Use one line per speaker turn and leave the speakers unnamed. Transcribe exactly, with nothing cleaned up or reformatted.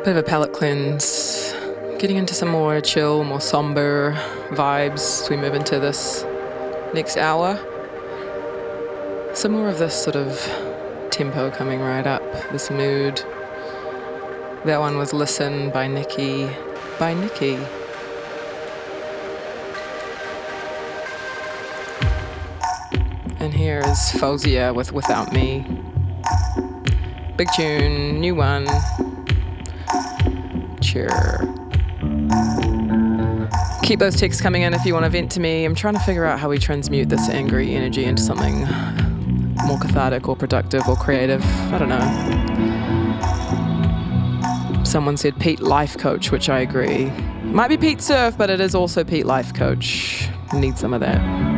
Bit of a palate cleanse. Getting into some more chill, more somber vibes as we move into this next hour. Some more of this sort of tempo coming right up, this mood. That one was Listen by Nikki. By Nikki. And here is Fozia with Without Me. Big tune, new one. Sure. Keep those texts coming in if you want to vent to me. I'm trying to figure out how we transmute this angry energy into something more cathartic or productive or creative. I don't know. Someone said Pete Life Coach, which I agree. Might be Pete Surf, but it is also Pete Life Coach. Need some of that.